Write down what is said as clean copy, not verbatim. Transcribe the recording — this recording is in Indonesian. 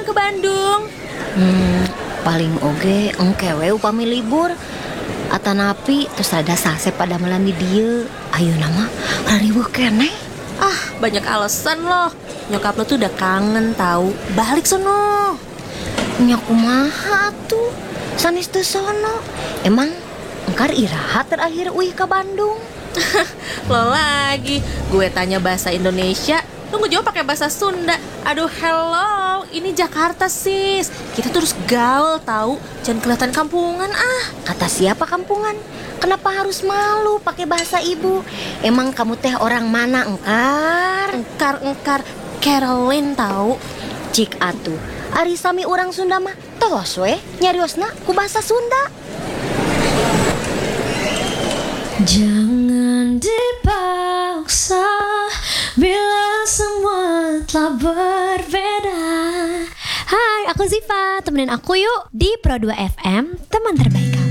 ke Bandung? Paling oge engkewe upami libur. Atanapi terus ada sase pada malam di dieu. Ayo nama rariweuh keneh. Banyak alasan loh. Nyokap lo tuh udah kangen tahu. Balik sono. Nya kumaha tuh? Sanes teu sono. Emang engkar iraha terakhir uih ke Bandung? Lo lagi. Gue tanya bahasa Indonesia, lo ngejawab pakai bahasa Sunda. Aduh, hello. Ini Jakarta, sis. Kita terus gaul tahu. Jangan kelihatan kampungan Kata siapa kampungan? Kenapa harus malu pakai bahasa ibu? Emang kamu teh orang mana engkar? Engkar Caroline tahu. Cik atuh, ari sami urang Sunda mah tos we nyariosna ku bahasa Sunda. Jangan dipaksa bila semua telah berbeda. Hai, aku Ziva. Temenin aku yuk di Pro 2 FM, teman terbaik kamu.